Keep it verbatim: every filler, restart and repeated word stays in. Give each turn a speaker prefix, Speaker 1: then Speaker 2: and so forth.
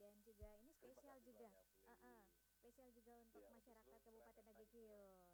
Speaker 1: dan juga ini
Speaker 2: Terima
Speaker 1: spesial
Speaker 2: kasih
Speaker 1: juga,
Speaker 2: banyak, Bu
Speaker 1: heeh,
Speaker 2: Leli.
Speaker 1: spesial juga untuk
Speaker 2: Iya,
Speaker 1: masyarakat
Speaker 2: betul,
Speaker 1: Kabupaten
Speaker 2: Keraton
Speaker 1: Nagekio.
Speaker 2: Sanghyang.